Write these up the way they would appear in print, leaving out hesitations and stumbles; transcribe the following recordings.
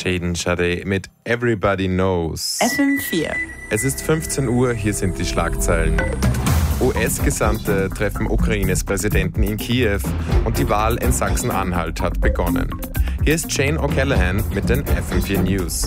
Shaden Shadeh mit Everybody Knows. FM4. Es ist 15 Uhr, hier sind die Schlagzeilen. US-Gesandte treffen Ukraines Präsidenten in Kiew und die Wahl in Sachsen-Anhalt hat begonnen. Hier ist Shane O'Callaghan mit den FM4 News.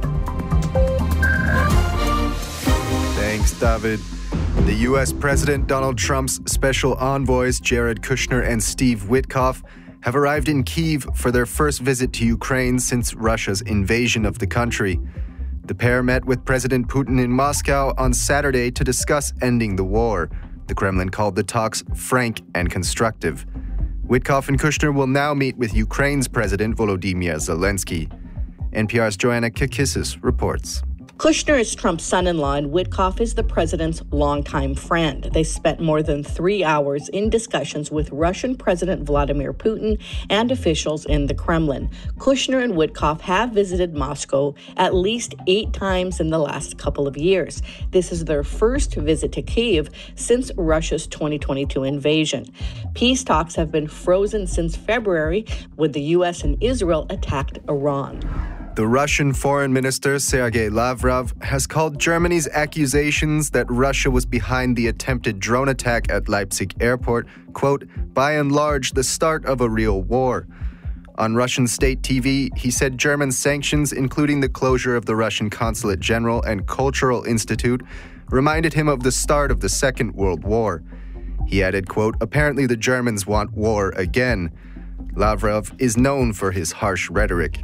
Thanks, David. The U.S. President Donald Trump's special envoys Jared Kushner and Steve Witkoff have arrived in Kyiv for their first visit to Ukraine since Russia's invasion of the country. The pair met with President Putin in Moscow on Saturday to discuss ending the war. The Kremlin called the talks frank and constructive. Witkoff and Kushner will now meet with Ukraine's President Volodymyr Zelensky. NPR's Joanna Kakissis reports. Kushner is Trump's son-in-law and Witkoff is the president's longtime friend. They spent more than 3 hours in discussions with Russian President Vladimir Putin and officials in the Kremlin. Kushner and Witkoff have visited Moscow at least 8 times in the last couple of years. This is their first visit to Kyiv since Russia's 2022 invasion. Peace talks have been frozen since February when the U.S. and Israel attacked Iran. The Russian Foreign Minister Sergei Lavrov has called Germany's accusations that Russia was behind the attempted drone attack at Leipzig airport, quote, by and large the start of a real war. On Russian state TV, he said German sanctions, including the closure of the Russian Consulate General and Cultural Institute, reminded him of the start of the Second World War. He added, quote, apparently the Germans want war again. Lavrov is known for his harsh rhetoric.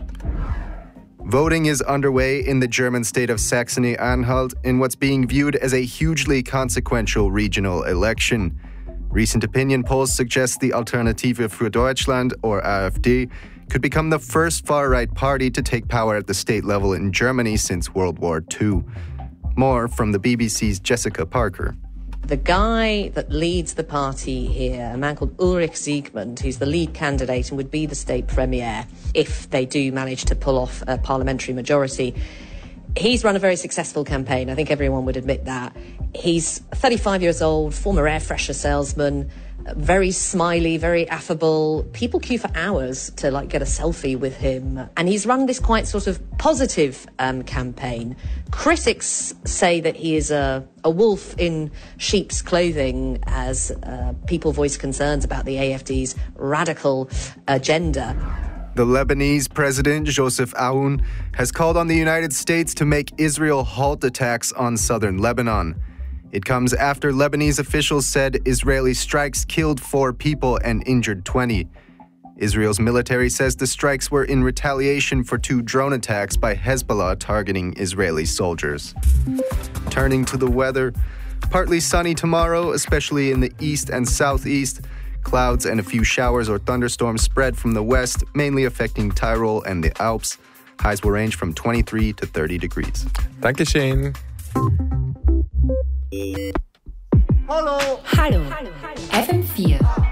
Voting is underway in the German state of Saxony-Anhalt in what's being viewed as a hugely consequential regional election. Recent opinion polls suggest the Alternative für Deutschland, or AfD, could become the first far-right party to take power at the state level in Germany since World War II. More from the BBC's Jessica Parker. The guy that leads the party here, a man called Ulrich Siegmund, who's the lead candidate and would be the state premier if they do manage to pull off a parliamentary majority, he's run a very successful campaign. I think everyone would admit that. He's 35 years old, former air freshener salesman, very smiley, very affable. People queue for hours to get a selfie with him. And he's run this quite sort of positive campaign. Critics say that he is a wolf in sheep's clothing as people voice concerns about the AfD's radical agenda. The Lebanese president, Joseph Aoun, has called on the United States to make Israel halt attacks on southern Lebanon. It comes after Lebanese officials said Israeli strikes killed 4 people and injured 20. Israel's military says the strikes were in retaliation for 2 drone attacks by Hezbollah targeting Israeli soldiers. Turning to the weather, partly sunny tomorrow, especially in the east and southeast. Clouds and a few showers or thunderstorms spread from the west, mainly affecting Tyrol and the Alps. Highs will range from 23 to 30 degrees. Danke, Shane. Hallo. FM4.